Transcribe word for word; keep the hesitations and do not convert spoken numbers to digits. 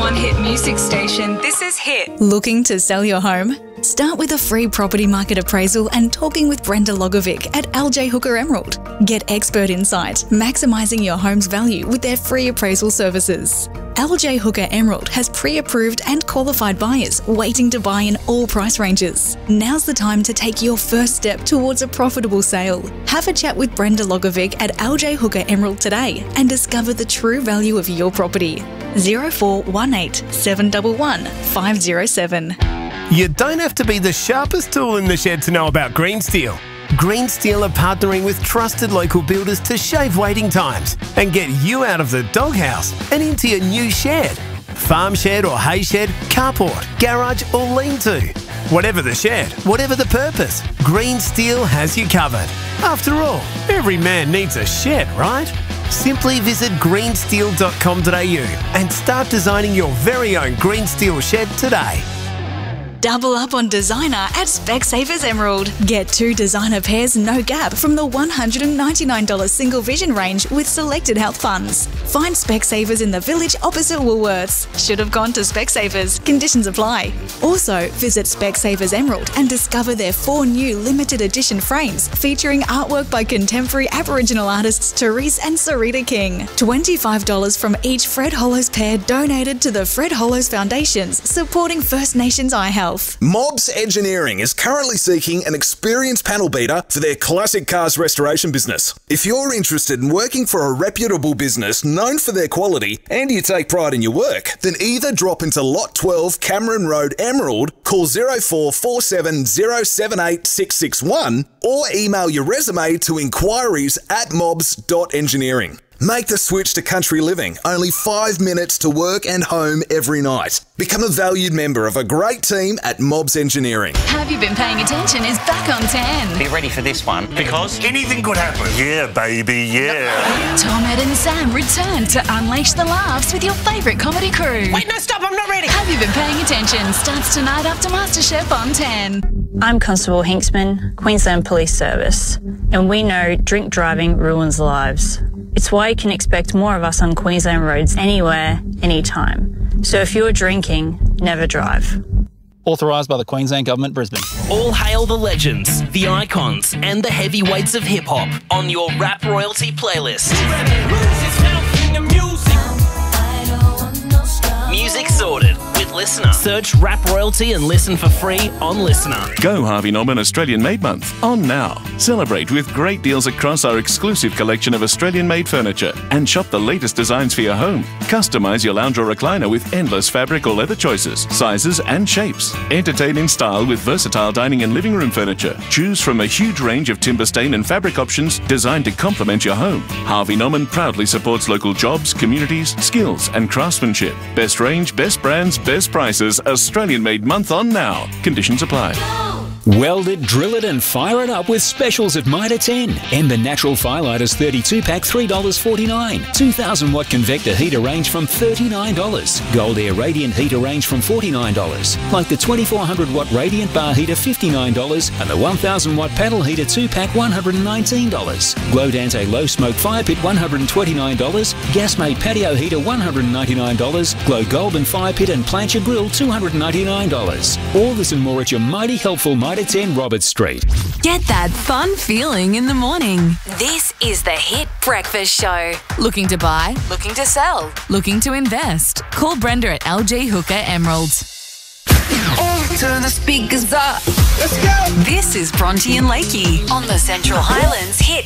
one hit music station. This is Hit. Looking to sell your home? Start with a free property market appraisal and talking with Brenda Logovic at L J Hooker Emerald. Get expert insight, maximising your home's value with their free appraisal services. L J Hooker Emerald has pre-approved and qualified buyers waiting to buy in all price ranges. Now's the time to take your first step towards a profitable sale. Have a chat with Brenda Logovic at L J Hooker Emerald today and discover the true value of your property. zero four one eight, seven one one, five zero seven. You don't have to be the sharpest tool in the shed to know about Green Steel. Green Steel are partnering with trusted local builders to shave waiting times and get you out of the doghouse and into your new shed. Farm shed or hay shed, carport, garage or lean-to. Whatever the shed, whatever the purpose, Green Steel has you covered. After all, every man needs a shed, right? Simply visit green steel dot com dot a u and start designing your very own Green Steel shed today. Double up on designer at Specsavers Emerald. Get two designer pairs no gap from the one hundred ninety-nine dollars single vision range with selected health funds. Find Specsavers in the village opposite Woolworths. Should have gone to Specsavers. Conditions apply. Also, visit Specsavers Emerald and discover their four new limited edition frames featuring artwork by contemporary Aboriginal artists Therese and Sarita King. twenty-five dollars from each Fred Hollows pair donated to the Fred Hollows Foundations, supporting First Nations eye health. Mobs Engineering is currently seeking an experienced panel beater for their classic cars restoration business. If you're interested in working for a reputable business known for their quality and you take pride in your work, then either drop into Lot twelve Cameron Road, Emerald, call zero four four seven zero seven eight six six one or email your resume to inquiries at mobs dot engineering. Make the switch to country living, only five minutes to work and home every night. Become a valued member of a great team at Mobs Engineering. Have You Been Paying Attention is back on ten. Be ready for this one, because anything could happen. Yeah, baby, yeah. Tom, Ed and Sam return to unleash the laughs with your favourite comedy crew. Wait, no, stop, I'm not ready. Have You Been Paying Attention starts tonight after MasterChef on ten. I'm Constable Hinksman, Queensland Police Service, and we know drink driving ruins lives. It's why you can expect more of us on Queensland roads anywhere, anytime. So if you're drinking, never drive. Authorised by the Queensland Government, Brisbane. All hail the legends, the icons, and the heavyweights of hip-hop on your Rap Royalty playlist. Music sorted with Listener. Search Rap Royalty and listen for free on Listener. Go Harvey Norman Australian Made Month on now. Celebrate with great deals across our exclusive collection of Australian-made furniture and shop the latest designs for your home. Customise your lounge or recliner with endless fabric or leather choices, sizes and shapes. Entertain in style with versatile dining and living room furniture. Choose from a huge range of timber stain and fabric options designed to complement your home. Harvey Norman proudly supports local jobs, communities, skills and craftsmanship. Best range, best brands, best prices. Australian Made Month on now. Conditions apply. Weld it, drill it and fire it up with specials at Mitre ten. Ember Natural Firelighters thirty-two pack three dollars forty-nine. two thousand watt convector heater range from thirty-nine dollars. Gold Air Radiant heater range from forty-nine dollars. Like the twenty-four hundred watt Radiant bar heater fifty-nine dollars and the one thousand watt paddle heater two pack one hundred nineteen dollars. Glow Dante Low Smoke Fire Pit one hundred twenty-nine dollars. Gas Made Patio Heater one hundred ninety-nine dollars. Glow Golden Fire Pit and Plancher Grill two hundred ninety-nine dollars. All this and more at your mighty helpful Mitre ten Roberts Street. Get that fun feeling in the morning. This is the Hit Breakfast Show. Looking to buy? Looking to sell? Looking to invest? Call Brenda at L J Hooker Emerald. Oh, turn the speakers up. Let's go. This is Bronte and Lakey on the Central Highlands Hit